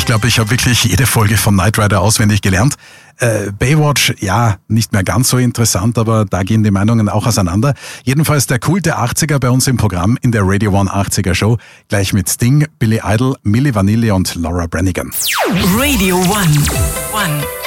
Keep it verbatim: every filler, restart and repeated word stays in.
glaube, ich habe wirklich jede Folge von Knight Rider auswendig gelernt. Äh, Baywatch, ja, nicht mehr ganz so interessant, aber da gehen die Meinungen auch auseinander. Jedenfalls der Kult der achtziger bei uns im Programm in der Radio One achtziger Show. Gleich mit Sting, Billy Idol, Milli Vanilli und Laura Branigan. Radio One. One.